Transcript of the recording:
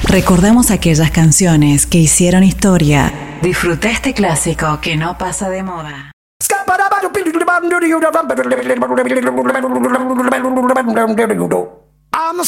Recordemos aquellas canciones que hicieron historia. Disfruta este clásico que no pasa de moda.